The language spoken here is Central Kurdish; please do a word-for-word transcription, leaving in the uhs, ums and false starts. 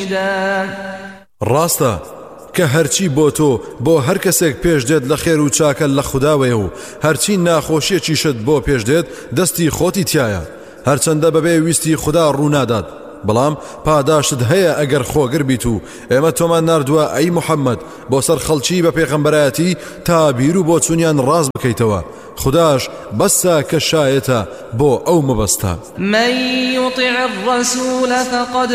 ڕاستە کە هەرچی بۆ تۆ بۆ هەر کەسێک پێش دێت لە خێر و چاکە لە خودداوەیە و هەرچی ناخۆشیەکیشت بۆ پێش دێت دەستی خۆتی تایە هەرچەندە بەبێ ویستی خوددا ڕوونادات بەڵام پاداشت هەیە ئەگەر خۆگر بیت و ئێمە تۆمان ناردووە ئەی موحەممەد بۆ سەر خەڵکی بە پێغەمبەرایەتی تا بیر و بۆ چوونیان ڕاست بکەیتەوە خودداش بەسە کە شایەتە بۆ ئەو مەبەستە من يطع الرسول فقد